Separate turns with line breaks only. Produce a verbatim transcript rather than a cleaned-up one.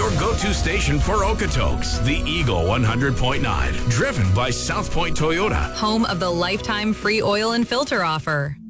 your go-to station for Okotoks, the Eagle one hundred point nine, driven by South Point Toyota.
Home of the lifetime free oil and filter offer.